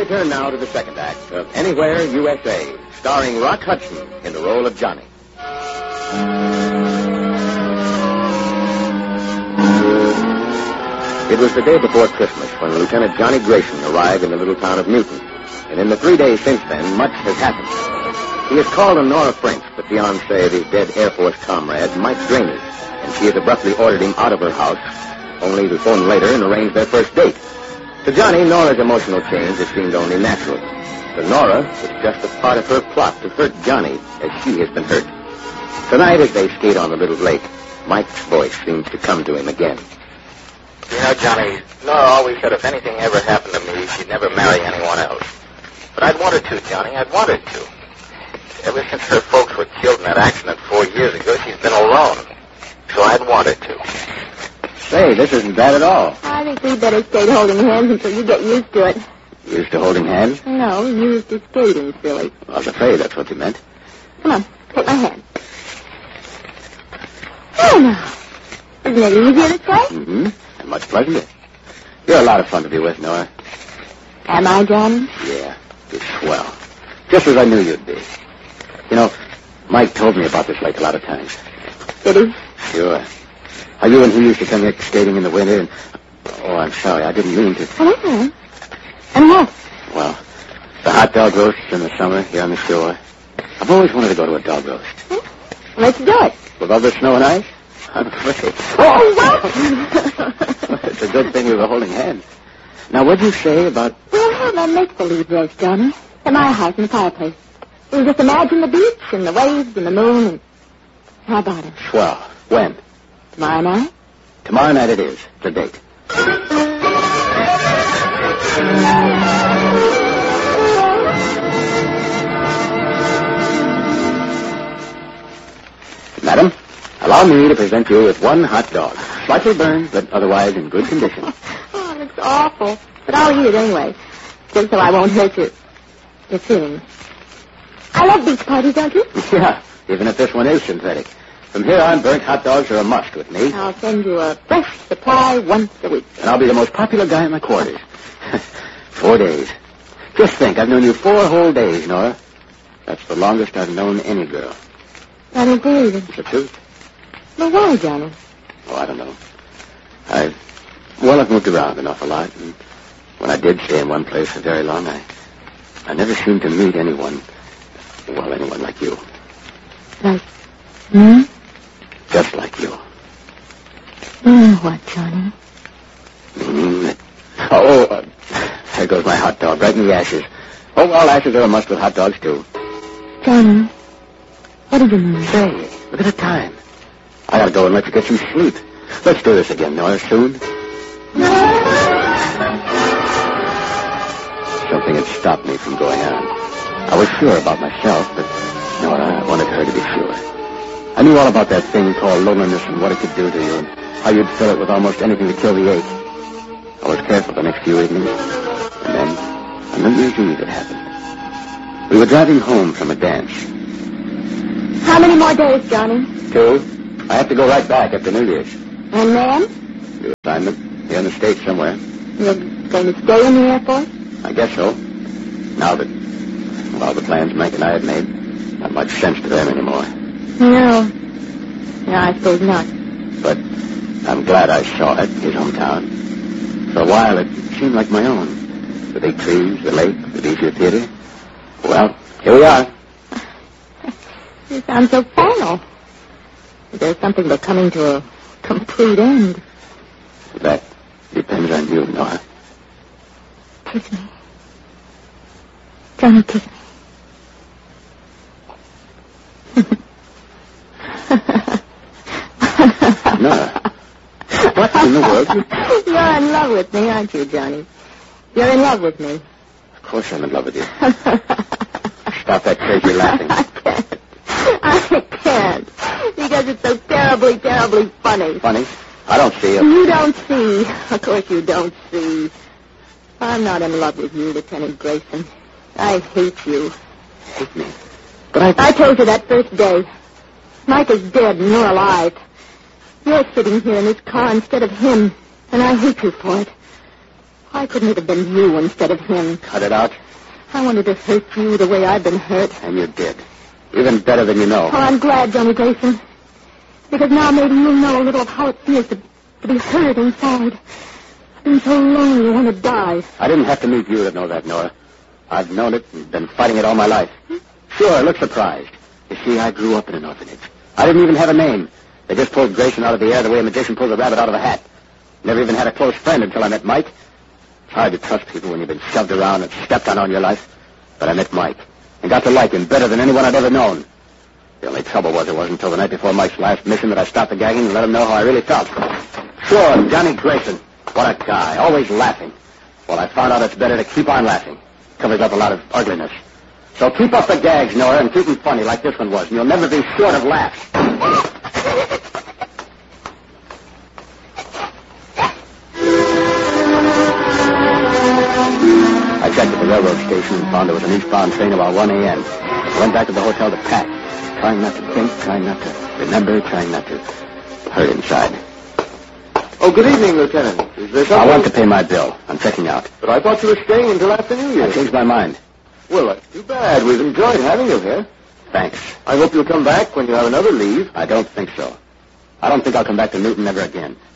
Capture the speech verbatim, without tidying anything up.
return now to the second act of Anywhere, U S A, starring Rock Hudson in the role of Johnny. It was the day before Christmas when Lieutenant Johnny Grayson arrived in the little town of Newton. And in the three days since then, much has happened. He has called on Nora French, the fiancée of his dead Air Force comrade, Mike Drainage, and she has abruptly ordered him out of her house, only to phone later and arrange their first date. To Johnny, Nora's emotional change has seemed only natural. To Nora, it's just a part of her plot to hurt Johnny as she has been hurt. Tonight, as they skate on the little lake, Mike's voice seems to come to him again. You know, Johnny, Nora always said if anything ever happened to me, she'd never marry anyone else. But I'd wanted to, Johnny. I'd wanted to. Ever since her folks were killed in that accident four years ago, she's been alone. So I'd wanted to. Say, this isn't bad at all. I think we'd better stay holding hands until you get used to it. Used to holding hands? No, used to skating, silly. I was afraid that's what you meant. Come on, take my hand. Oh, no. Isn't it easier this way? Mm-hmm. And much pleasanter. You're a lot of fun to be with, Nora. Am I, Johnny? Yeah, you're swell. Just as I knew you'd be. You know, Mike told me about this lake a lot of times. Did he? Sure. How you and he used to come here skating in the winter and... Oh, I'm sorry, I didn't mean to. Oh, and what? Well, the hot dog roasts in the summer here on the shore. I've always wanted to go to a dog roast. Hmm? Let's do it. With all the snow and ice? I'm afraid. Oh, what? It's a good thing we were holding hands. Now, what'd you say about... We'll have a make-believe roast, Johnny. At my house in the fireplace. We'll just imagine the beach and the waves and the moon and... How about it? Swell. When? Tomorrow night? Tomorrow night it is. The date. Madam, allow me to present you with one hot dog. Slightly burned, but otherwise in good condition. Oh, that's awful. But I'll eat it anyway. Just so I won't hurt your, your feelings. I love beach parties, don't you? Yeah, even if this one is synthetic. From here on, burnt hot dogs are a must with me. I'll send you a fresh supply once a week. And I'll be the most popular guy in my quarters. Four days. Just think, I've known you four whole days, Nora. That's the longest I've known any girl. I don't believe it. It's the truth. Well, why, Johnny? Oh, I don't know. I've... Well, I've moved around an awful lot, and when I did stay in one place for very long, I... I never seemed to meet anyone... Well, anyone like you. Like me? Just like you. Mm, what, Johnny? Mm. Oh, uh, there goes my hot dog, right in the ashes. Oh, well, ashes are a must with hot dogs, too. Johnny, what do you mean? Say, look at the time. I gotta go and let you get some sleep. Let's do this again, Nora, soon. Something had stopped me from going on. I was sure about myself, but Nora, I wanted her to be sure. I knew all about that thing called loneliness and what it could do to you, and how you'd fill it with almost anything to kill the ache. I was careful the next few evenings, and then on New Year's Eve it happened. We were driving home from a dance. How many more days, Johnny? Two. I have to go right back after New Year's. And then? New assignment. Here in the States somewhere. You're going to stay in the Air Force? I guess so. Now that, well, the plans Mike and I had made, not much sense to them anymore. No. No, I suppose not. But I'm glad I saw it, his hometown. For a while, it seemed like my own. The big trees, the lake, the Beecher Theater. Well, here we are. You sound so final. There's something but coming to a complete end. That depends on you, Nora. Kiss me. Johnny, kiss me. Nora, what in the world? You're in love with me, aren't you, Johnny? You're in love with me. Of course I'm in love with you. Stop that crazy laughing. I can't. I can't. Because it's so terribly, terribly funny. Funny? I don't see it. You don't see. Of course you don't see. I'm not in love with you, Lieutenant Grayson. I hate you. Hate me? But I... I told you that first day. Mike is dead and you're alive. You're sitting here in this car instead of him, and I hate you for it. Why couldn't it have been you instead of him? Cut it out. I wanted to hurt you the way I've been hurt. And you did. Even better than you know. Oh, I'm glad, Johnny Grayson. Because now maybe you'll know a little of how it feels to, to be hurt inside. I've been so lonely I want to die. I didn't have to meet you to know that, Nora. I've known it and been fighting it all my life. Sure, look surprised. You see, I grew up in an orphanage. I didn't even have a name. They just pulled Grayson out of the air the way a magician pulls a rabbit out of a hat. Never even had a close friend until I met Mike. It's hard to trust people when you've been shoved around and stepped on all your life. But I met Mike and got to like him better than anyone I'd ever known. The only trouble was it wasn't until the night before Mike's last mission that I stopped the gagging and let him know how I really felt. Sure, Johnny Grayson. What a guy. Always laughing. Well, I found out it's better to keep on laughing. Covers up a lot of ugliness. So keep up the gags, Nora, and keep them funny like this one was, and you'll never be short of laughs. I checked at the railroad station and found there was an eastbound train about one a.m. I went back to the hotel to pack, trying not to think, trying not to remember, trying not to hurt inside. Oh, good evening, Lieutenant. Is there something... I want to pay my bill. I'm checking out. But I thought you were staying until after New Year. I changed my mind. Well, that's too bad. We've enjoyed having you here. Thanks. I hope you'll come back when you have another leave. I don't think so. I don't think I'll come back to Newton ever again.